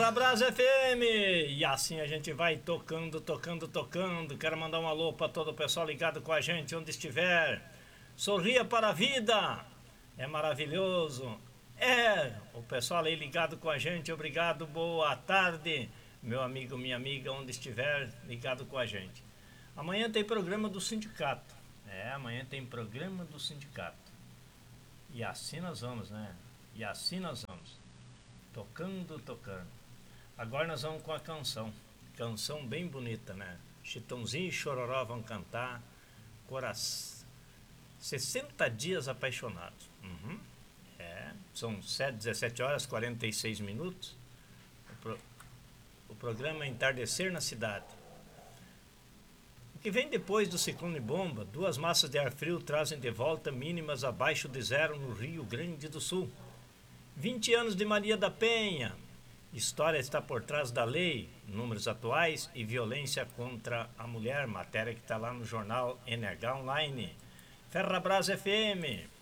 Ferrabras FM! E assim a gente vai tocando. Quero mandar um alô para todo o pessoal ligado com a gente, onde estiver. Sorria para a vida! É maravilhoso. O pessoal aí ligado com a gente, obrigado, boa tarde. Meu amigo, minha amiga, onde estiver ligado com a gente. Amanhã tem programa do sindicato. Amanhã tem programa do sindicato. E assim nós vamos, né? E assim nós vamos. Tocando. Agora nós vamos com a canção. Canção bem bonita, né? Chitãozinho e Chororó vão cantar. 60 dias apaixonados. São 17 horas e 46 minutos. O programa é Entardecer na Cidade. O que vem depois do ciclone bomba, duas massas de ar frio trazem de volta mínimas abaixo de zero no Rio Grande do Sul. 20 anos de Maria da Penha. História está por trás da lei, números atuais e violência contra a mulher. Matéria que está lá no jornal NH Online. Ferrabras FM.